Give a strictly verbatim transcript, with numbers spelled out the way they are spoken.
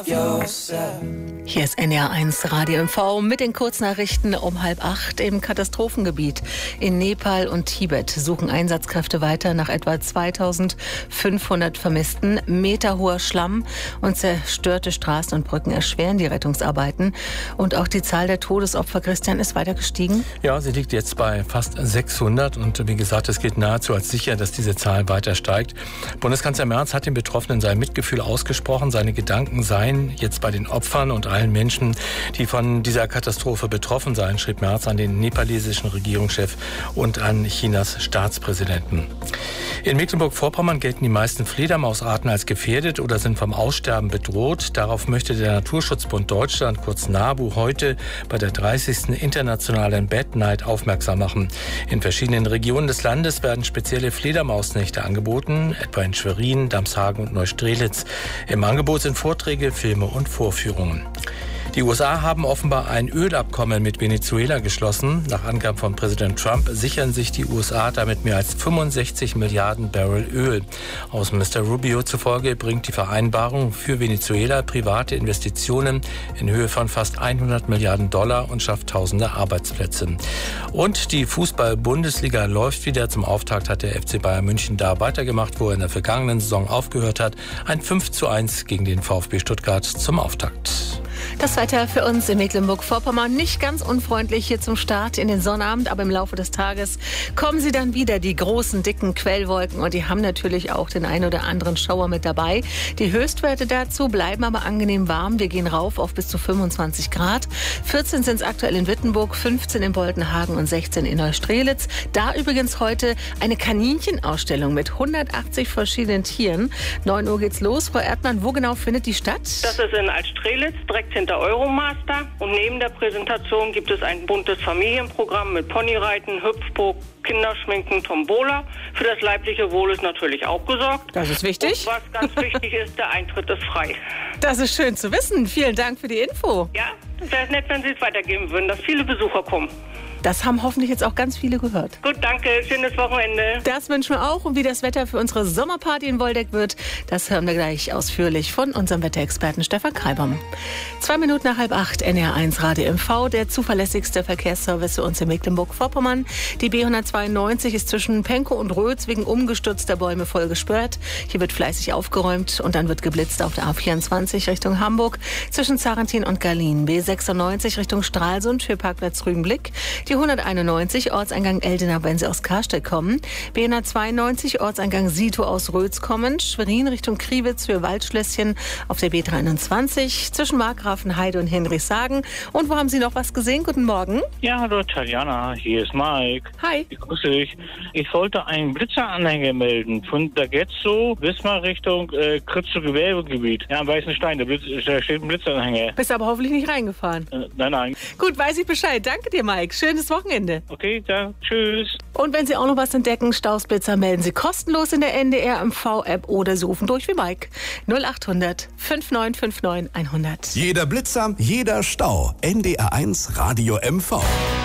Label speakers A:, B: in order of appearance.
A: Hier ist N R eins Radio M V mit den Kurznachrichten um halb acht. Im Katastrophengebiet in Nepal und Tibet suchen Einsatzkräfte weiter nach etwa zweitausendfünfhundert Vermissten. Meterhoher Schlamm und zerstörte Straßen und Brücken erschweren die Rettungsarbeiten. Und auch die Zahl der Todesopfer, Christian, ist weiter gestiegen?
B: Ja, sie liegt jetzt bei fast sechshundert. Und wie gesagt, es geht nahezu als sicher, dass diese Zahl weiter steigt. Bundeskanzler Merz hat den Betroffenen sein Mitgefühl ausgesprochen. Seine Gedanken seien jetzt bei den Opfern und allen Menschen, die von dieser Katastrophe betroffen seien, schrieb Merz an den nepalesischen Regierungschef und an Chinas Staatspräsidenten. In Mecklenburg-Vorpommern gelten die meisten Fledermausarten als gefährdet oder sind vom Aussterben bedroht. Darauf möchte der Naturschutzbund Deutschland, kurz NABU, heute bei der dreißigsten Internationalen Bat Night aufmerksam machen. In verschiedenen Regionen des Landes werden spezielle Fledermausnächte angeboten, etwa in Schwerin, Damshagen und Neustrelitz. Im Angebot sind Vorträge, Filme und Vorführungen. Die U S A haben offenbar ein Ölabkommen mit Venezuela geschlossen. Nach Angaben von Präsident Trump sichern sich die U S A damit mehr als fünfundsechzig Milliarden Barrel Öl. Außenminister Rubio zufolge bringt die Vereinbarung für Venezuela private Investitionen in Höhe von fast hundert Milliarden Dollar und schafft tausende Arbeitsplätze. Und die Fußball-Bundesliga läuft wieder. Zum Auftakt hat der F C Bayern München da weitergemacht, wo er in der vergangenen Saison aufgehört hat. Ein fünf zu eins gegen den VfB Stuttgart zum Auftakt.
A: Das Wetter für uns in Mecklenburg-Vorpommern nicht ganz unfreundlich hier zum Start in den Sonnabend, aber im Laufe des Tages kommen sie dann wieder, die großen, dicken Quellwolken, und die haben natürlich auch den ein oder anderen Schauer mit dabei. Die Höchstwerte dazu bleiben aber angenehm warm. Wir gehen rauf auf bis zu fünfundzwanzig Grad. vierzehn sind es aktuell in Wittenburg, fünfzehn in Boltenhagen und sechzehn in Neustrelitz. Da übrigens heute eine Kaninchenaustellung mit hundertachtzig verschiedenen Tieren. neun Uhr geht's los. Frau Erdmann, wo genau findet die statt?
C: Das ist in Altstrelitz, direkt hinter Euromaster, und neben der Präsentation gibt es ein buntes Familienprogramm mit Ponyreiten, Hüpfburg, Kinderschminken, Tombola. Für das leibliche Wohl ist natürlich auch gesorgt.
A: Das ist wichtig.
C: Und was ganz wichtig ist, der Eintritt ist frei.
A: Das ist schön zu wissen. Vielen Dank für die Info.
C: Ja, das wäre nett, wenn Sie es weitergeben würden, dass viele Besucher kommen.
A: Das haben hoffentlich jetzt auch ganz viele gehört.
C: Gut, danke. Schönes Wochenende.
A: Das wünschen wir auch. Und wie das Wetter für unsere Sommerparty in Woldeck wird, das hören wir gleich ausführlich von unserem Wetterexperten Stefan Kreibom. Zwei Minuten nach halb acht, N R eins Radio M V, der zuverlässigste Verkehrsservice für uns in Mecklenburg-Vorpommern. Die B hundertzweiundneunzig ist zwischen Penkow und Rötz wegen umgestürzter Bäume voll gesperrt. Hier wird fleißig aufgeräumt und dann wird geblitzt auf der A vierundzwanzig Richtung Hamburg zwischen Zarentin und Garlin. B sechsundneunzig Richtung Stralsund für Parkplatz Rügenblick. Die hunderteinundneunzig Ortseingang Eldenau, wenn Sie aus Karstedt kommen. B hundertzweiundneunzig Ortseingang Sito aus Rötz kommen. Schwerin Richtung Kriwitz für Waldschlösschen auf der B dreiundzwanzig zwischen Markgrafenheide und Henrichshagen. Und wo haben Sie noch was gesehen? Guten Morgen.
D: Ja, hallo Tatjana, hier ist Mike.
A: Hi.
D: Ich grüße dich. Ich wollte einen Blitzeranhänger melden von der Getzo Wismar Richtung äh, Kritzow Gewerbegebiet. Ja, am Weißen Stein, da, Blitz, da steht ein Blitzanhänger.
A: Bist aber hoffentlich nicht reingefahren.
D: Äh, nein, nein.
A: Gut, weiß ich Bescheid. Danke dir, Mike. Schönes Wochenende.
D: Okay, dann tschüss.
A: Und wenn Sie auch noch was entdecken, Stausblitzer, melden Sie kostenlos in der N D R M V-App oder Sie rufen durch wie Mike. null acht hundert fünfundneunzig neunundfünfzig hundert.
E: Jeder Blitzer, jeder Stau. N D R eins Radio M V.